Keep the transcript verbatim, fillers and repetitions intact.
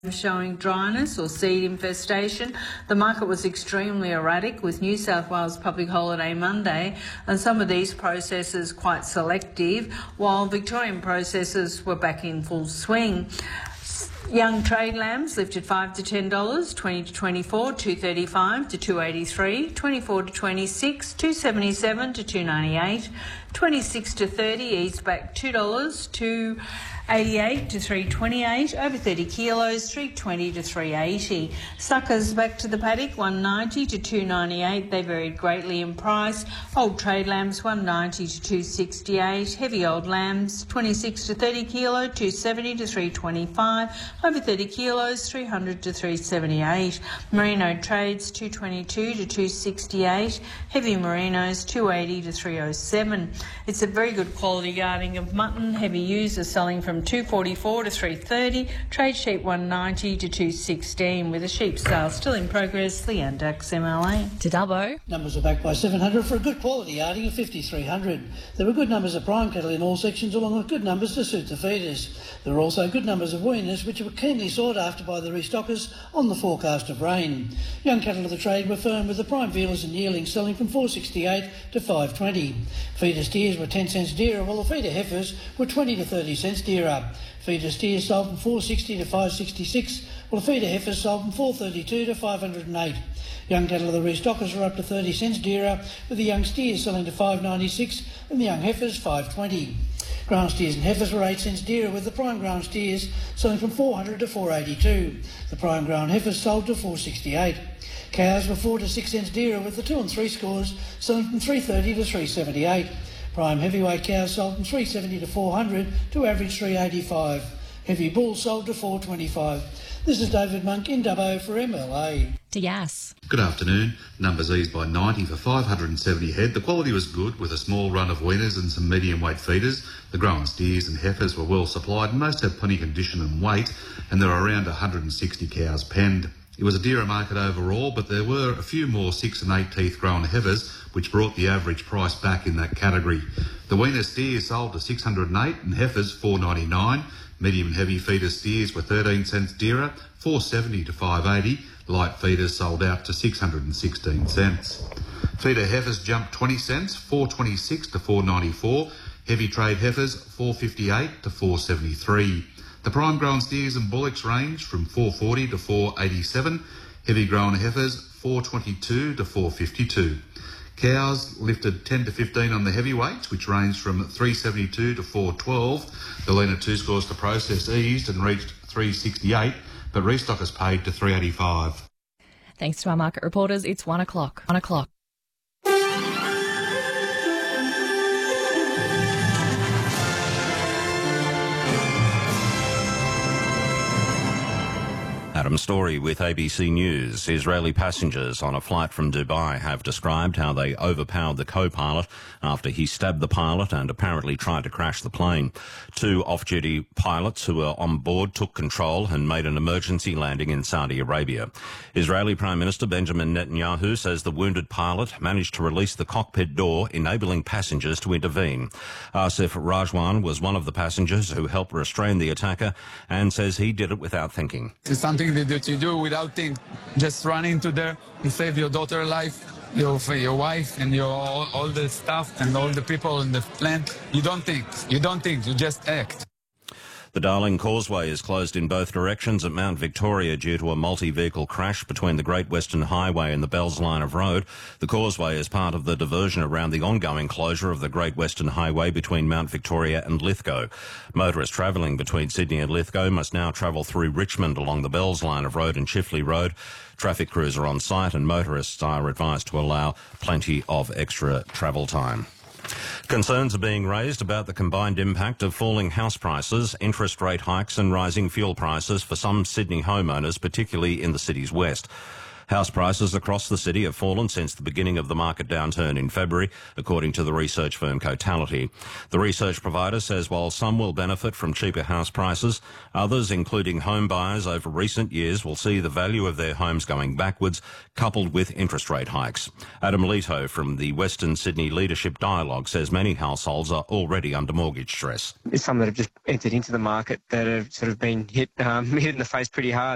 showing dryness or seed infestation. The market was extremely erratic with New South Wales Public Holiday Monday and some of these processors quite selective, while Victorian processors were back in full swing. Young trade lambs lifted five to ten dollars, twenty to twenty-four, two thirty-five to two eighty-three, twenty-four to twenty-six, two seventy-seven to two ninety-eight, twenty-six to thirty eased back two dollars, two eighty-eight to three twenty-eight, over thirty kilos, three twenty to three eighty. Suckers back to the paddock, one ninety to two ninety-eight. They varied greatly in price. Old trade lambs, one ninety to two sixty-eight. Heavy old lambs, twenty-six to thirty kilo, two seventy to three twenty-five. Over thirty kilos, three hundred to three seventy-eight. Merino trades, two twenty-two to two sixty-eight. Heavy merinos, two eighty to three oh seven. It's a very good quality guarding of mutton. Heavy ewes are selling from two forty-four to three thirty. Trade sheep one ninety to two sixteen, with a sheep sale still in progress. Leanne Dax, M L A. To Dubbo. Numbers are backed by seven hundred for a good quality yarding of fifty-three hundred. There were good numbers of prime cattle in all sections, along with good numbers to suit the feeders. There were also good numbers of weaners, which were keenly sought after by the restockers on the forecast of rain. Young cattle of the trade were firm, with the prime vealers and yearlings selling from four sixty-eight to five twenty. Feeder steers were ten cents dearer, while the feeder heifers were twenty to thirty cents dearer. Feeder steers sold from four sixty to five sixty-six, while the feeder heifers sold from four thirty-two to five hundred eight. Young cattle of the restockers were up to thirty cents dearer, with the young steers selling to five ninety-six and the young heifers five twenty. Ground steers and heifers were eight cents dearer, with the prime ground steers selling from four hundred to four eighty-two. The prime ground heifers sold to four sixty-eight. Cows were four to six cents dearer, with the two and three scores selling from three thirty to three seventy-eight. Prime heavyweight cows sold from three seventy to four hundred to average three eighty-five. Heavy bulls sold to four twenty-five. This is David Monk in Dubbo for M L A. To Yass. Good afternoon. Numbers eased by ninety for five hundred seventy head. The quality was good, with a small run of weaners and some medium weight feeders. The grown steers and heifers were well supplied and most had plenty condition and weight, and there are around one hundred sixty cows penned. It was a dearer market overall, but there were a few more six and eight teeth grown heifers, which brought the average price back in that category. The weaner steers sold to six hundred eight and heifers four ninety-nine. Medium and heavy feeder steers were thirteen cents dearer, four seventy to five eighty. Light feeders sold out to six hundred sixteen cents. Feeder heifers jumped twenty cents, four twenty-six to four ninety-four. Heavy trade heifers four fifty-eight to four seventy-three. The prime grown steers and bullocks range from four forty to four eighty-seven. Heavy grown heifers four twenty-two to four fifty-two. Cows lifted ten to fifteen on the heavyweights, which ranged from three seventy-two to four twelve. The leaner two scores to process eased and reached three sixty-eight, but restockers paid to three eighty-five. Thanks to our market reporters, it's one o'clock. One o'clock. Adam Story with A B C News. Israeli passengers on a flight from Dubai have described how they overpowered the co-pilot after he stabbed the pilot and apparently tried to crash the plane. Two off-duty pilots who were on board took control and made an emergency landing in Saudi Arabia. Israeli Prime Minister Benjamin Netanyahu says the wounded pilot managed to release the cockpit door, enabling passengers to intervene. Asif Rajwan was one of the passengers who helped restrain the attacker and says he did it without thinking. It's something that you do without thinking. Just run into there, you save your daughter's life, your your wife, and your all, all the staff and all the people in the plane. You don't think. You don't think. You just act. The Darling Causeway is closed in both directions at Mount Victoria due to a multi-vehicle crash between the Great Western Highway and the Bells Line of Road. The causeway is part of the diversion around the ongoing closure of the Great Western Highway between Mount Victoria and Lithgow. Motorists travelling between Sydney and Lithgow must now travel through Richmond along the Bells Line of Road and Chifley Road. Traffic crews are on site and motorists are advised to allow plenty of extra travel time. Concerns are being raised about the combined impact of falling house prices, interest rate hikes and rising fuel prices for some Sydney homeowners, particularly in the city's west. House prices across the city have fallen since the beginning of the market downturn in February, according to the research firm Cotality. The research provider says while some will benefit from cheaper house prices, others, including home buyers over recent years, will see the value of their homes going backwards, coupled with interest rate hikes. Adam Leto from the Western Sydney Leadership Dialogue says many households are already under mortgage stress. It's some that have just entered into the market that have sort of been hit, um, hit in the face pretty hard.